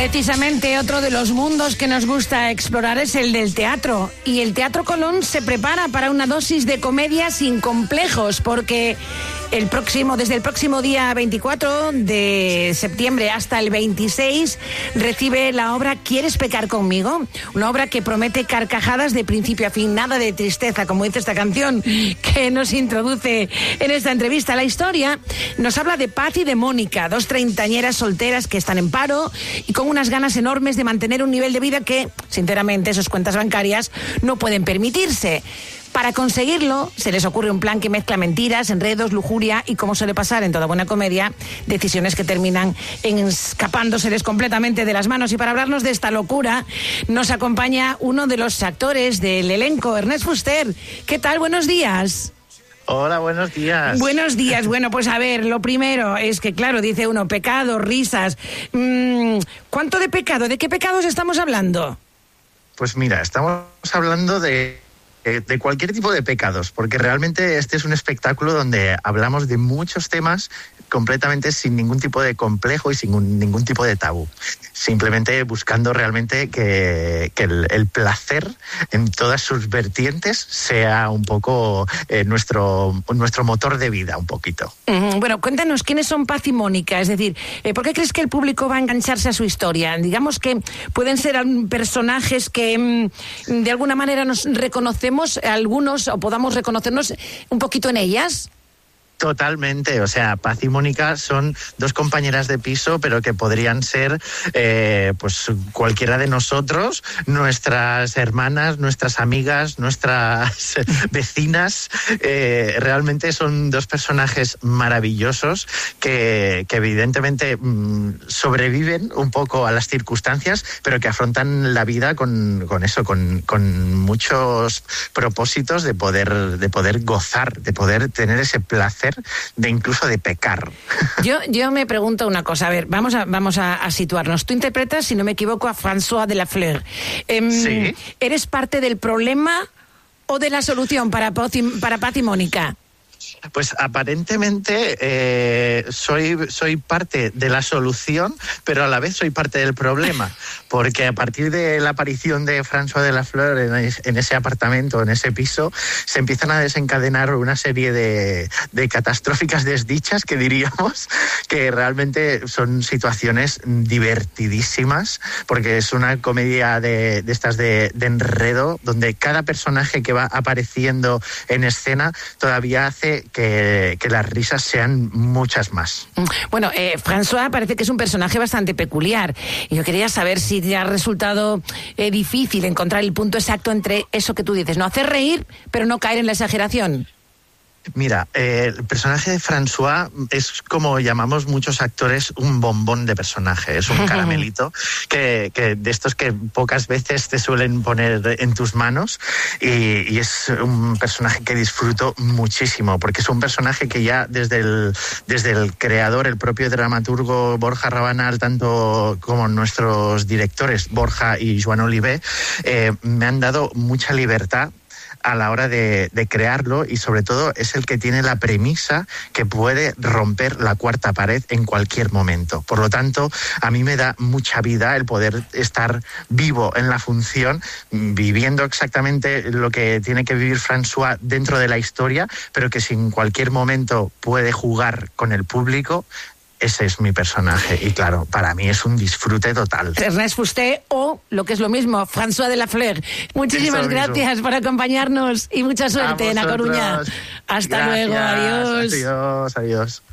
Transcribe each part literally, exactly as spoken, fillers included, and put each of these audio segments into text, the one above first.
Precisamente otro de los mundos que nos gusta explorar es el del teatro. Y el Teatro Colón se prepara para una dosis de comedia sin complejos, porque el próximo, desde el próximo día veinticuatro de septiembre hasta el veintiséis recibe la obra ¿Quieres pecar conmigo? Una obra que promete carcajadas de principio a fin, nada de tristeza, como dice esta canción que nos introduce en esta entrevista. La historia nos habla de Paz y de Mónica, dos treintañeras solteras que están en paro y con unas ganas enormes de mantener un nivel de vida que, sinceramente, sus cuentas bancarias no pueden permitirse. Para conseguirlo, se les ocurre un plan que mezcla mentiras, enredos, lujuria y, como suele pasar en toda buena comedia, decisiones que terminan escapándoseles completamente de las manos. Y para hablarnos de esta locura, nos acompaña uno de los actores del elenco, Ernest Fuster. ¿Qué tal? Buenos días. Hola, buenos días. Buenos días. Bueno, pues a ver, lo primero es que, claro, dice uno, pecado, risas. Mm, ¿Cuánto de pecado? ¿De qué pecados estamos hablando? Pues mira, estamos hablando de... de cualquier tipo de pecados, porque realmente este es un espectáculo donde hablamos de muchos temas completamente sin ningún tipo de complejo y sin un, ningún tipo de tabú. Simplemente buscando realmente que, que el, el placer en todas sus vertientes sea un poco eh, nuestro, nuestro motor de vida, un poquito. Uh-huh. Bueno, cuéntanos, ¿quiénes son Paz y Mónica? Es decir, eh, ¿por qué crees que el público va a engancharse a su historia? Digamos que pueden ser personajes que mm, de alguna manera nos reconocemos, algunos, o podamos reconocernos un poquito en ellas. Totalmente, o sea, Paz y Mónica son dos compañeras de piso, pero que podrían ser eh, pues cualquiera de nosotros, nuestras hermanas, nuestras amigas, nuestras vecinas. Eh, realmente son dos personajes maravillosos que, que evidentemente mmm, sobreviven un poco a las circunstancias, pero que afrontan la vida con, con eso, con, con muchos propósitos de poder, de poder gozar, de poder tener ese placer de incluso de pecar. Yo, yo me pregunto una cosa, a ver, vamos a, vamos a, a situarnos. Tú interpretas, si no me equivoco, a François de la Fleur. Eh, sí. ¿Eres parte del problema o de la solución para Paz y, para Paz y Mónica? Pues aparentemente eh, soy, soy parte de la solución, pero a la vez soy parte del problema, porque a partir de la aparición de François de la Fleur en, en ese apartamento, en ese piso, se empiezan a desencadenar una serie de, de catastróficas desdichas, que diríamos, que realmente son situaciones divertidísimas, porque es una comedia de, de estas de, de enredo, donde cada personaje que va apareciendo en escena todavía hace Que, que las risas sean muchas más. Bueno, eh, François parece que es un personaje bastante peculiar. Y yo quería saber si te ha resultado eh, difícil encontrar el punto exacto entre eso que tú dices, no hacer reír, pero no caer en la exageración. Mira, eh, el personaje de François es, como llamamos muchos actores, un bombón de personaje. Es un caramelito que, que de estos que pocas veces te suelen poner en tus manos, y, y es un personaje que disfruto muchísimo, porque es un personaje que ya desde el, desde el creador, el propio dramaturgo Borja Rabanal, tanto como nuestros directores Borja y Joan Oliver, eh, me han dado mucha libertad a la hora de, de crearlo, y sobre todo es el que tiene la premisa que puede romper la cuarta pared en cualquier momento. Por lo tanto, a mí me da mucha vida el poder estar vivo en la función, viviendo exactamente lo que tiene que vivir François dentro de la historia, pero que si en cualquier momento puede jugar con el público. Ese es mi personaje, y claro, para mí es un disfrute total. Ernest Fuster, o lo que es lo mismo, François de la Fleur. Muchísimas gracias por acompañarnos y mucha suerte en A Coruña. Hasta gracias. Luego, adiós. Adiós, adiós.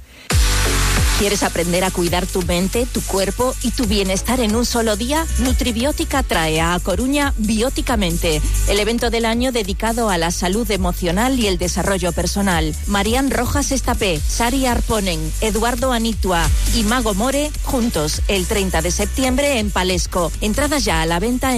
¿Quieres aprender a cuidar tu mente, tu cuerpo y tu bienestar en un solo día? Nutribiótica trae a A Coruña Bióticamente, el evento del año dedicado a la salud emocional y el desarrollo personal. Marian Rojas Estapé, Sari Arponen, Eduardo Anitua y Mago More, juntos el treinta de septiembre en Palesco. Entradas ya a la venta en